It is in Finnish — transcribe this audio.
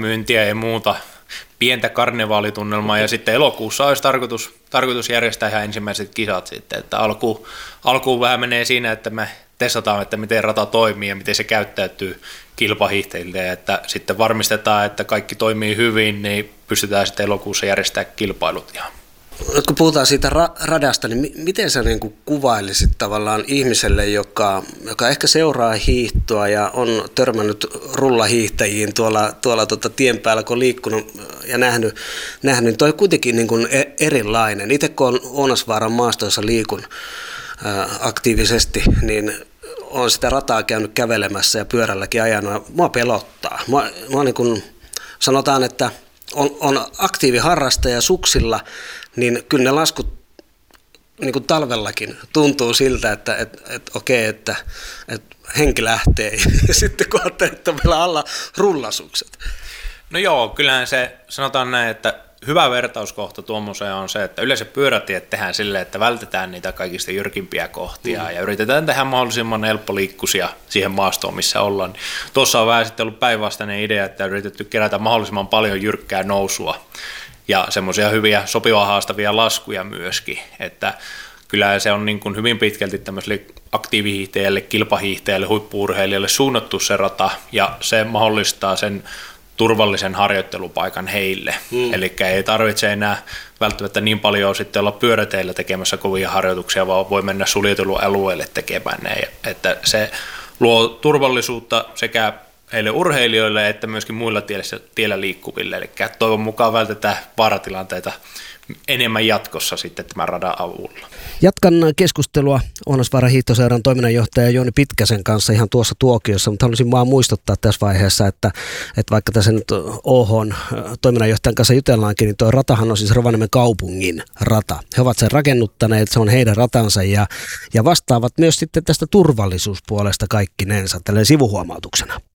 myyntiä ja muuta, pientä karnevaalitunnelmaa, ja sitten elokuussa olisi tarkoitus järjestää ihan ensimmäiset kisat sitten, että alkuun vähän menee siinä, että me testataan, että miten rata toimii ja miten se käyttäytyy kilpahiihtäjille, ja että sitten varmistetaan, että kaikki toimii hyvin, niin pystytään sitten elokuussa järjestämään kilpailut ihan. Nyt kun puhutaan siitä radasta, niin miten sä niin kuin kuvailisit tavallaan ihmiselle, joka ehkä seuraa hiihtoa ja on törmännyt rullahiihtäjiin tuolla tien päällä, kun on liikkunut ja nähnyt niin toi on kuitenkin niin kuin erilainen. Itse kun on Ounasvaaran maastoissa liikun aktiivisesti, niin olen sitä rataa käynyt kävelemässä ja pyörälläkin ajanut. Mua pelottaa. Mua niin kuin sanotaan, että on aktiiviharrastaja suksilla, niin kyllä ne laskut niin kuin talvellakin tuntuu siltä, että okei, että henki lähtee. Ja sitten kun ajattelee, että meillä on alla rullasukset. No joo, kyllähän se sanotaan näin, että hyvä vertauskohta tuommoiseen on se, että yleensä pyörätiet tehdään silleen, että vältetään niitä kaikista jyrkimpiä kohtia ja yritetään tehdä mahdollisimman helppoliikkuisia siihen maastoon, missä ollaan. Tuossa on vähän sitten ollut päinvastainen idea, että on yritetty kerätä mahdollisimman paljon jyrkkää nousua ja semmoisia hyviä sopivaa haastavia laskuja myöskin, että kyllä se on niin kuin hyvin pitkälti tämmöiselle aktiivihiihtäjälle, kilpahiihtäjälle, huippu-urheilijalle suunnattu se rata ja se mahdollistaa sen turvallisen harjoittelupaikan heille. Eli ei tarvitse enää välttämättä niin paljon sitten olla pyöräteillä tekemässä kovia harjoituksia, vaan voi mennä suljetulle alueelle tekemään ne. Että se luo turvallisuutta sekä heille urheilijoille että myöskin muilla tiellä liikkuville. Eli toivon mukaan vältetään vaaratilanteita enemmän jatkossa sitten tämän radan avulla. Jatkan keskustelua Ounasvaaran hiihtoseuran toiminnanjohtaja Jouni Pitkäsen kanssa ihan tuossa tuokiossa, mutta haluaisin vaan muistuttaa tässä vaiheessa, että vaikka tässä nyt OH:n toiminnanjohtajan kanssa jutellaankin, niin tuo ratahan on siis Rovaniemen kaupungin rata. He ovat sen rakennuttaneet, se on heidän ratansa ja vastaavat myös sitten tästä turvallisuuspuolesta kaikkinensa, tällainen sivuhuomautuksena.